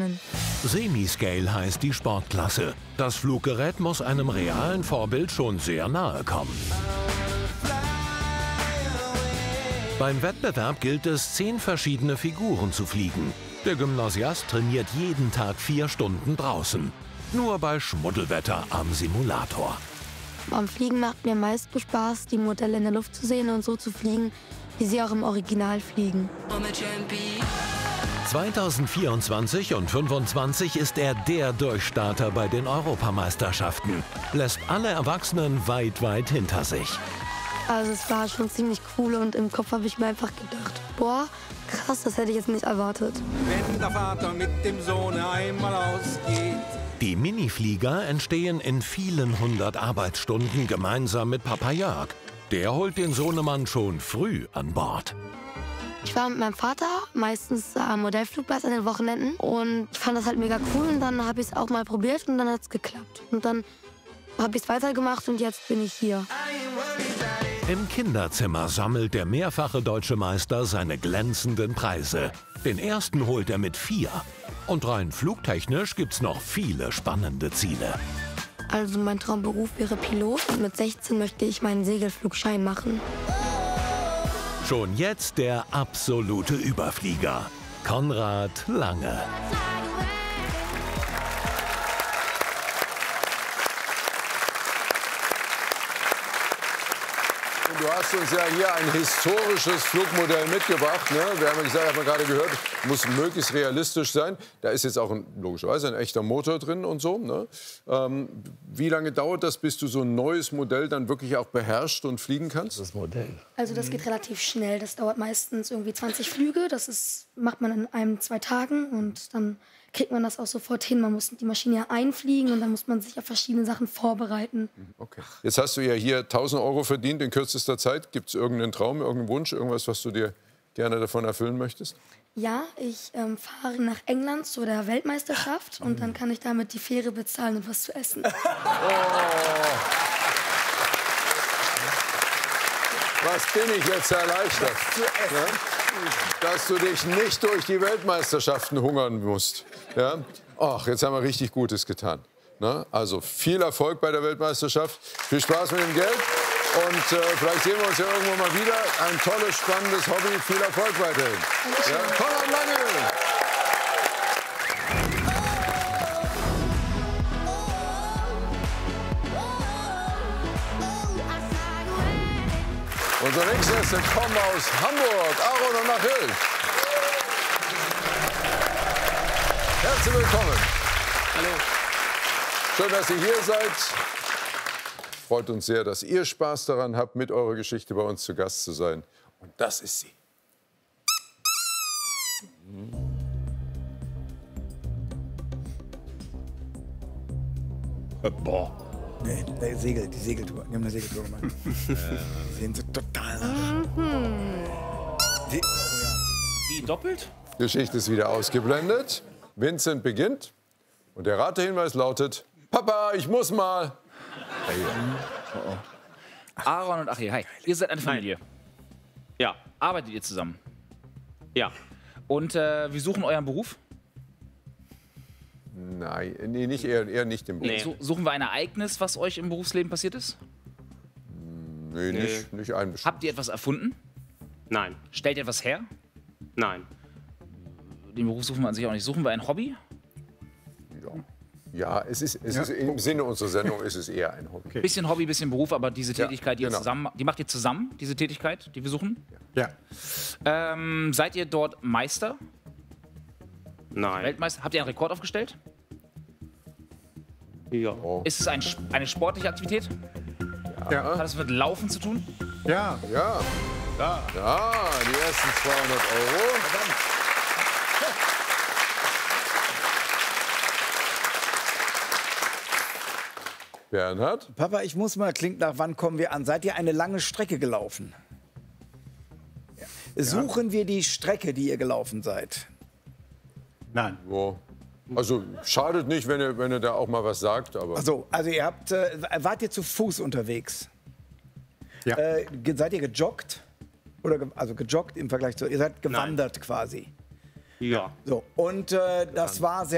lernen. Semiscale heißt die Sportklasse. Das Fluggerät muss einem realen Vorbild schon sehr nahe kommen. Beim Wettbewerb gilt es, 10 verschiedene Figuren zu fliegen. Der Gymnasiast trainiert jeden Tag 4 Stunden draußen. Nur bei Schmuddelwetter am Simulator. Am Fliegen macht mir am meisten Spaß, die Modelle in der Luft zu sehen und so zu fliegen, wie sie auch im Original fliegen. 2024 und 2025 ist er der Durchstarter bei den Europameisterschaften. Lässt alle Erwachsenen weit, weit hinter sich. Also es war schon ziemlich cool und im Kopf habe ich mir einfach gedacht, boah, krass, das hätte ich jetzt nicht erwartet. Wenn der Vater mit dem Sohn einmal ausgeht. Die Miniflieger entstehen in vielen 100 Arbeitsstunden gemeinsam mit Papa Jörg. Der holt den Sohnemann schon früh an Bord. Ich war mit meinem Vater meistens am Modellflugplatz an den Wochenenden und ich fand das halt mega cool und dann habe ich es auch mal probiert und dann hat es geklappt. Und dann habe ich es weitergemacht und jetzt bin ich hier. Im Kinderzimmer sammelt der mehrfache deutsche Meister seine glänzenden Preise. Den ersten holt er mit 4. Und rein flugtechnisch gibt's noch viele spannende Ziele. Also mein Traumberuf wäre Pilot und mit 16 möchte ich meinen Segelflugschein machen. Schon jetzt der absolute Überflieger, Konrad Lange. Du hast uns ja hier ein historisches Flugmodell mitgebracht. Ne? Wir haben ja gesagt, haben wir gerade gehört, muss möglichst realistisch sein. Da ist jetzt auch logischerweise ein echter Motor drin und so. Ne? Wie lange dauert das, bis du so ein neues Modell dann wirklich auch beherrscht und fliegen kannst? Das Modell. Also das geht relativ schnell. Das dauert meistens irgendwie 20 Flüge. Macht man in 1-2 Tagen und dann kriegt man das auch sofort hin. Man muss die Maschine ja einfliegen und dann muss man sich auf verschiedene Sachen vorbereiten. Okay. Jetzt hast du ja hier 1.000 € verdient in kürzester Zeit. Gibt es irgendeinen Traum, irgendeinen Wunsch, irgendwas, was du dir gerne davon erfüllen möchtest? Ja, ich fahre nach England zu der Weltmeisterschaft und dann kann ich damit die Fähre bezahlen und was zu essen. Was bin ich jetzt erleichtert, ja? Dass du dich nicht durch die Weltmeisterschaften hungern musst. Ja? Ach, jetzt haben wir richtig Gutes getan. Ne? Also viel Erfolg bei der Weltmeisterschaft, viel Spaß mit dem Geld und vielleicht sehen wir uns ja irgendwann mal wieder. Ein tolles, spannendes Hobby, viel Erfolg weiterhin. Ja? Konrad Lange! Unser nächster Gäste kommen aus Hamburg, Aaron und Achille. Herzlich willkommen. Hallo. Schön, dass ihr hier seid. Freut uns sehr, dass ihr Spaß daran habt, mit eurer Geschichte bei uns zu Gast zu sein. Und das ist sie. Boah. Nee, die Segeltour. Die haben eine Segeltour gemacht. Die sehen so total nach. Wie doppelt? Geschichte ist wieder ausgeblendet. Vincent beginnt. Und der Ratehinweis lautet: Papa, ich muss mal. Aaron und Achille, hi. Ihr seid eine Familie. Ja, Arbeitet ihr zusammen? ja. Und wir suchen euren Beruf? Nein, nee, nicht eher nicht im Beruf. Nee. Suchen wir ein Ereignis, was euch im Berufsleben passiert ist? Nee, nicht ein bestimmtes. Habt ihr etwas erfunden? Nein, Stellt ihr etwas her? nein. Den Beruf suchen wir an sich auch nicht. Suchen wir ein Hobby? Ja, es ist im Sinne unserer Sendung ist es eher ein Hobby. Bisschen Hobby, bisschen Beruf, aber diese Tätigkeit, genau. die macht ihr zusammen, diese Tätigkeit, die wir suchen? Ja. Seid ihr dort Meister? Nein. Weltmeister? Habt ihr einen Rekord aufgestellt? Ja. Ist es eine sportliche Aktivität? Hat es mit Laufen zu tun? Ja. Ja. Ja, die ersten 200 €. Bernhard? Papa, ich muss mal, klingt nach, wann kommen wir an? Seid ihr eine lange Strecke gelaufen? Ja. Suchen wir die Strecke, die ihr gelaufen seid? Nein. Ja. Also schadet nicht, wenn ihr da auch mal was sagt, aber. Also ihr habt, wart ihr zu Fuß unterwegs? Ja. Seid ihr gejoggt? Oder also gejoggt im Vergleich zu, ihr seid gewandert quasi. Ja. So, und das war sehr